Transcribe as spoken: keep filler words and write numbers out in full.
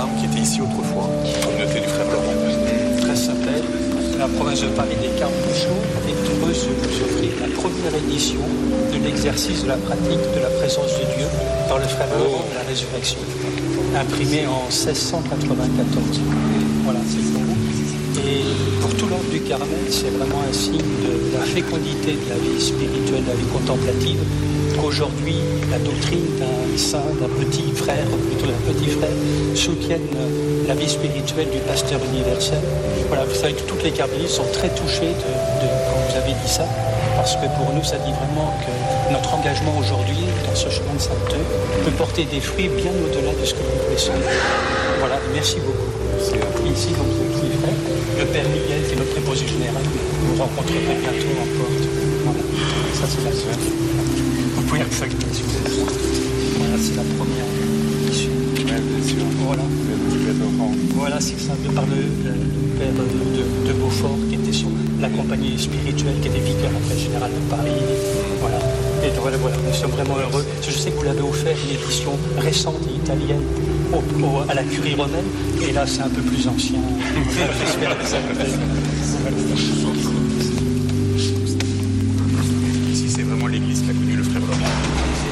qui était ici autrefois, communauté du Frère Laurent. Très sympathique. La province de Paris des Carmes Bouchot est heureuse de vous offrir la première édition de l'exercice de la pratique de la présence de Dieu par le Frère Laurent de la Résurrection, imprimé en seize cent quatre-vingt-quatorze. Voilà, c'est pour vous. Et pour tout l'ordre du Carmel, c'est vraiment un signe de la fécondité de la vie spirituelle, de la vie contemplative, qu'aujourd'hui la doctrine d'un saint, d'un petit frère, ou plutôt d'un petit frère, soutienne la vie spirituelle du pasteur universel. Voilà, vous savez que toutes les carmélites sont très touchées de, de, quand vous avez dit ça, parce que pour nous, ça dit vraiment que notre engagement aujourd'hui dans ce chemin de sainteté peut porter des fruits bien au-delà de ce que nous pouvons sentir. Voilà, merci beaucoup. Ici, donc, vous êtes tous les frères. Le Père Miguel, qui est notre préposé général, vous rencontrerez bientôt en porte. Voilà, ça c'est la sœur. Vous pouvez le feuilleter si vous voulez. Voilà, c'est la première issue. Oui, bien sûr. Voilà. Voilà, c'est ça, de par le, le, le Père de, de, de Beaufort, qui était sur la compagnie spirituelle, qui était vicaire après général de Paris. Voilà. Et voilà, voilà, nous sommes vraiment heureux. Je sais que vous l'avez offert une édition récente et italienne au, au, à la curie romaine, et là c'est un peu plus ancien. J'espère que ça vous plaît.